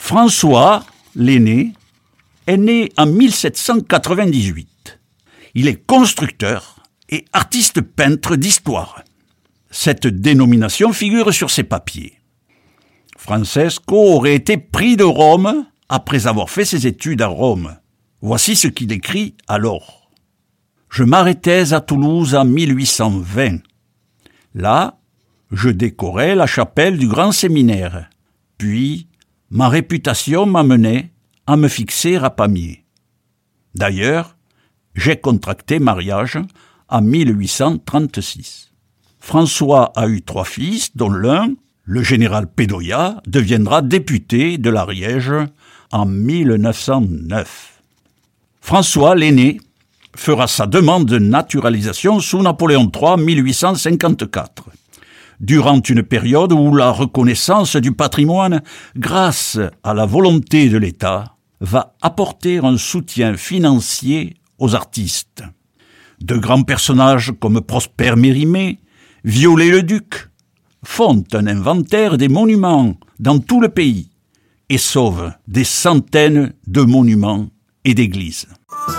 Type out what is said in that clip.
François, l'aîné, est né en 1798. Il est constructeur et artiste peintre d'histoire. Cette dénomination figure sur ses papiers. Francesco aurait été pris de Rome après avoir fait ses études à Rome. Voici ce qu'il écrit alors. « Je m'arrêtais à Toulouse en 1820. Là, je décorais la chapelle du grand séminaire. Puis, ma réputation m'amenait à me fixer à Pamiers. D'ailleurs, j'ai contracté mariage en 1836. François a eu 3 fils, dont l'un, le général Pédoya, deviendra député de l'Ariège en 1909. François, l'aîné, fera sa demande de naturalisation sous Napoléon III en 1854. Durant une période où la reconnaissance du patrimoine, grâce à la volonté de l'État, va apporter un soutien financier aux artistes. De grands personnages comme Prosper Mérimée, Viollet-le-Duc, font un inventaire des monuments dans tout le pays et sauvent des centaines de monuments et d'églises.